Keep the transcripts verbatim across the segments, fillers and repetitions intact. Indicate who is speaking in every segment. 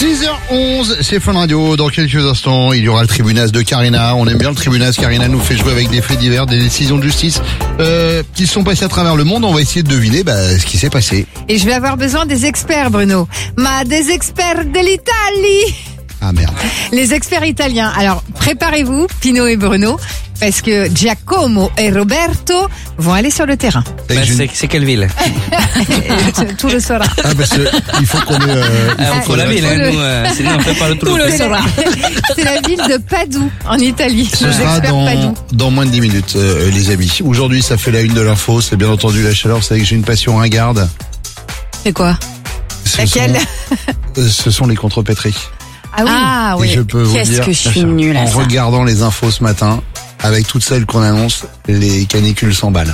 Speaker 1: six heures onze, c'est Fun Radio. Dans quelques instants, il y aura le Tribunaz de Karina. On aime bien le Tribunaz. Karina nous fait jouer avec des faits divers, des décisions de justice euh, qui se sont passées à travers le monde. On va essayer de deviner bah, ce qui s'est passé.
Speaker 2: Et je vais avoir besoin des experts, Bruno. Ma des experts de l'Italie.
Speaker 1: Ah merde.
Speaker 2: Les experts italiens. Alors, préparez-vous, Pino et Bruno, parce que Giacomo et Roberto vont aller sur le terrain.
Speaker 1: Bah,
Speaker 3: Bah,
Speaker 1: je-
Speaker 3: c'est, c'est quelle ville?
Speaker 2: Tout le saura.
Speaker 1: Ah parce que il faut qu'on ait... Euh, il
Speaker 3: Ah,
Speaker 1: faut
Speaker 3: on faut
Speaker 1: qu'on
Speaker 3: la
Speaker 1: ait-
Speaker 3: ville, hein,
Speaker 2: le-
Speaker 3: nous, euh, sinon on fait pas le tour.
Speaker 2: Tout le
Speaker 3: pays.
Speaker 2: saura. C'est la ville de Padoue, en Italie.
Speaker 1: Ce
Speaker 2: Les
Speaker 1: sera
Speaker 2: experts
Speaker 1: dans,
Speaker 2: Padoue.
Speaker 1: dans moins de dix minutes, euh, les amis. Aujourd'hui, ça fait la une de l'info. C'est bien entendu la chaleur. Vous savez que j'ai une passion ringarde.
Speaker 2: C'est quoi?
Speaker 1: Ce
Speaker 2: Laquelle?
Speaker 1: sont, euh, ce sont les contrepétries.
Speaker 2: Ah oui. Ah
Speaker 1: Et je peux vous
Speaker 4: Qu'est-ce
Speaker 1: dire,
Speaker 4: que je suis nulle à
Speaker 1: en
Speaker 4: ça.
Speaker 1: regardant les infos ce matin, avec toutes celles qu'on annonce, les canicules s'emballent.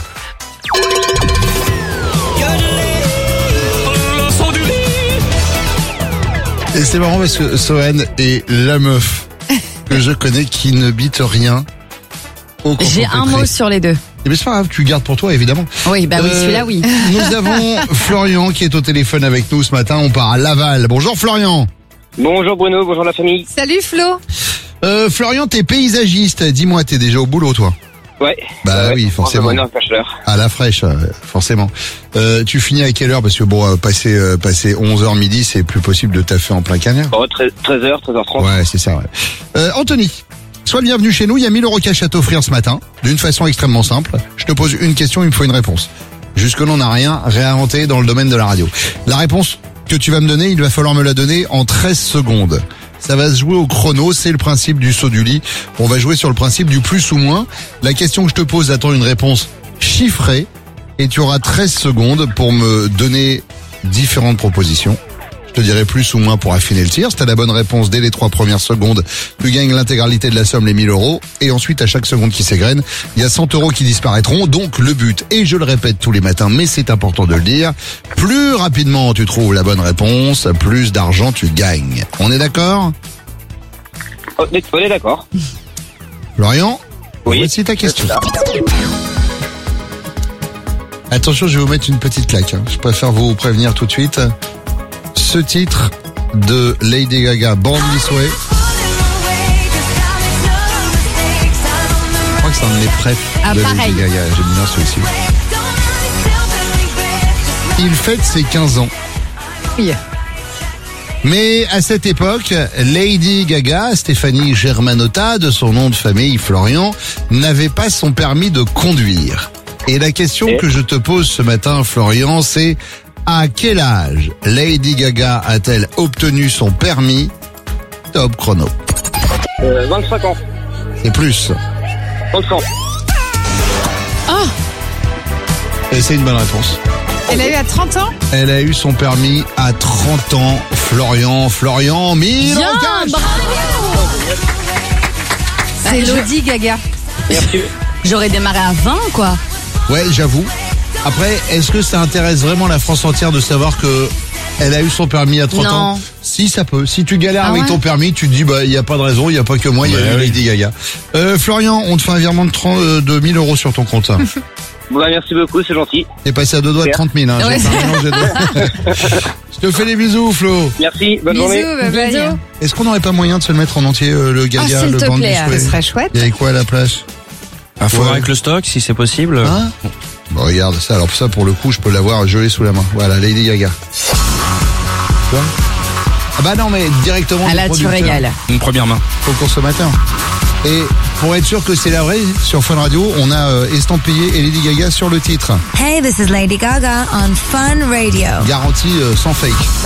Speaker 1: Et c'est marrant parce que Sohen est la meuf que je connais qui ne bite rien au
Speaker 4: J'ai un
Speaker 1: contrepétrie.
Speaker 4: mot sur les deux.
Speaker 1: Eh bien, c'est pas grave, tu gardes pour toi, évidemment.
Speaker 4: Oui, bah oui,
Speaker 1: Euh,
Speaker 4: celui-là, oui.
Speaker 1: Nous avons Florian qui est au téléphone avec nous ce matin. On part à Laval. Bonjour Florian.
Speaker 5: Bonjour Bruno, bonjour la famille.
Speaker 2: Salut Flo.
Speaker 1: Euh, Florian, t'es paysagiste. Dis-moi, t'es déjà au boulot, toi?
Speaker 5: Ouais.
Speaker 1: Bah
Speaker 5: Ouais,
Speaker 1: oui, forcément.
Speaker 5: Bonheur avec la chaleur.
Speaker 1: À la fraîche, euh, forcément. Euh, tu finis à quelle heure? Parce que bon, euh, passer, euh, passer onze heures midi, c'est plus possible de taffer en plein cagnard.
Speaker 5: Oh, treize heures, treize heures trente.
Speaker 1: Ouais, c'est ça, ouais. Euh, Anthony, sois le bienvenu chez nous. Il y a mille euros cash à t'offrir ce matin, d'une façon extrêmement simple. Je te pose une question, il me faut une réponse. Jusque-là, on n'a rien réinventé dans le domaine de la radio. La réponse que tu vas me donner, il va falloir me la donner en treize secondes. Ça va se jouer au chrono, c'est le principe du saut du lit. On va jouer sur le principe du plus ou moins. La question que je te pose attend une réponse chiffrée et tu auras treize secondes pour me donner différentes propositions. Je te dirai plus ou moins pour affiner le tir. Si t'as la bonne réponse dès les trois premières secondes, tu gagnes l'intégralité de la somme, les mille euros. Et ensuite, à chaque seconde qui s'égrène, il y a cent euros qui disparaîtront. Donc, le but, et je le répète tous les matins, mais c'est important de le dire, plus rapidement tu trouves la bonne réponse, plus d'argent tu gagnes. On est d'accord?
Speaker 5: Oh, on est d'accord.
Speaker 1: Florian?
Speaker 5: Oui.
Speaker 1: Voici ta question.
Speaker 5: C'est ça.
Speaker 1: Attention, je vais vous mettre une petite claque. hein. Je préfère vous prévenir tout de suite. Ce titre de Lady Gaga, Born This Way, je crois que c'est un de mes préfs
Speaker 4: Ah,
Speaker 1: de
Speaker 4: pareil.
Speaker 1: Lady Gaga. J'aime bien celui-ci. Il fête ses quinze ans.
Speaker 2: Oui.
Speaker 1: Mais à cette époque, Lady Gaga, Stéphanie Germanotta, de son nom de famille Florian, n'avait pas son permis de conduire. Et la question
Speaker 5: Et
Speaker 1: que je te pose ce matin, Florian, c'est à quel âge Lady Gaga a-t-elle obtenu son permis? Top chrono.
Speaker 5: Euh, vingt-cinq ans.
Speaker 1: C'est plus.
Speaker 5: trente ans.
Speaker 1: Et c'est une bonne réponse.
Speaker 2: Elle a eu à trente ans?
Speaker 1: Elle a eu son permis à trente ans. Florian, Florian, mille
Speaker 4: Bien,
Speaker 1: en cash.
Speaker 4: bravo.
Speaker 2: C'est
Speaker 4: je-
Speaker 2: Lady Gaga.
Speaker 5: Merci.
Speaker 4: J'aurais démarré à vingt, quoi.
Speaker 1: Ouais, j'avoue. Après, est-ce que ça intéresse vraiment la France entière de savoir que elle a eu son permis à trente
Speaker 4: Non.
Speaker 1: ans? Si, ça peut. Si tu galères
Speaker 4: Ah
Speaker 1: avec
Speaker 4: ouais
Speaker 1: ton permis, tu te dis, bah, il n'y a pas de raison, il n'y a pas que moi, il y a eu Lady Gaga. Euh, Florian, on te fait un virement de, trente, euh, de mille euros sur ton compte.
Speaker 5: Bon, bah, merci beaucoup, c'est gentil.
Speaker 1: T'es passé à deux doigts de trente mille, hein.
Speaker 4: Ouais,
Speaker 1: J'ai
Speaker 4: c'est-
Speaker 1: pas un mélange des deux. Je te fais des bisous, Flo.
Speaker 5: Merci, bonne
Speaker 2: Bisous,
Speaker 5: journée.
Speaker 2: bye bye.
Speaker 4: Bisous.
Speaker 1: Est-ce qu'on n'aurait pas moyen de se le mettre en entier, euh, le Gaga,
Speaker 4: Ah, s'il
Speaker 1: le
Speaker 4: te
Speaker 1: Born
Speaker 4: plaît,
Speaker 1: This
Speaker 4: ah,
Speaker 1: Way?
Speaker 2: Ce serait chouette.
Speaker 1: Il y avait quoi à la place?
Speaker 3: Ah, faut
Speaker 1: Ouais.
Speaker 3: voir avec le stock, si c'est possible.
Speaker 1: Hein? Bon, regarde ça. Alors ça, pour le coup, je peux l'avoir gelé sous la main. Voilà, Lady Gaga. Tu vois? Ah bah non, mais directement
Speaker 4: Ah
Speaker 1: du
Speaker 4: là, tu
Speaker 1: producteur
Speaker 4: régales.
Speaker 3: Une première main.
Speaker 1: au consommateur. Et pour être sûr que c'est la vraie, sur Fun Radio, on a euh, estampillé et Lady Gaga sur le titre.
Speaker 6: Hey, this is Lady Gaga on Fun Radio.
Speaker 1: Garantie euh, sans fake.